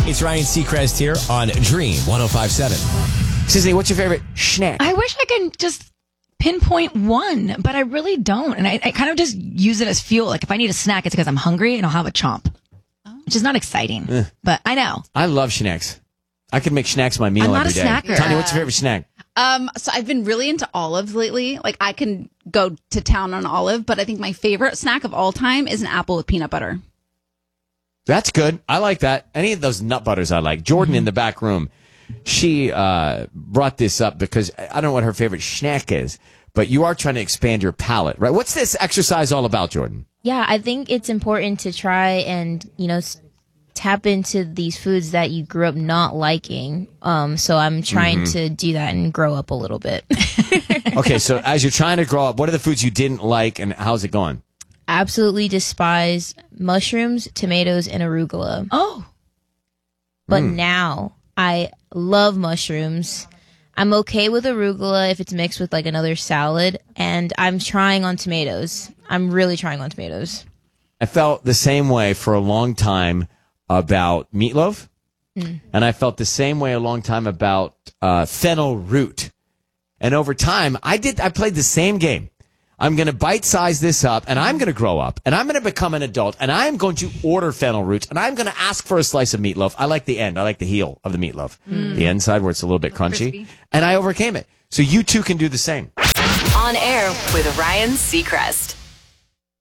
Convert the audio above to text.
It's Ryan Seacrest here on Dream 105.7. Sissy, what's your favorite snack? I wish I could just pinpoint one, but I really don't. And I kind of just use it as fuel. Like if I need a snack, it's because I'm hungry and I'll have a chomp, which is not exciting. But I know. I love snacks. I could make snacks my meal I'm not every a day. snacker. Tanya, what's your favorite snack? So I've been really into olives lately. Like I can go to town on olive, but I think my favorite snack of all time is an apple with peanut butter. That's good. I like that. Any of those nut butters I like. Jordan in the back room, she brought this up because I don't know what her favorite snack is, but you are trying to expand your palate, right? What's this exercise all about, Jordan? Yeah, I think it's important to try and, tap into these foods that you grew up not liking. So I'm trying to do that and grow up a little bit. Okay, so as you're trying to grow up, what are the foods you didn't like and how's it going? Absolutely despise mushrooms, tomatoes, and arugula. Oh. But now I love mushrooms. I'm okay with arugula if it's mixed with like another salad. And I'm trying on tomatoes. I'm really trying on tomatoes. I felt the same way for a long time about meatloaf. And I felt the same way a long time about fennel root. And over time, I played the same game. I'm going to bite-size this up, and I'm going to grow up, and I'm going to become an adult, and I'm going to order fennel roots, and I'm going to ask for a slice of meatloaf. I like the end. I like the heel of the meatloaf. The inside where it's a little bit crunchy. Crispy. And I overcame it. So you too can do the same. On air with Ryan Seacrest.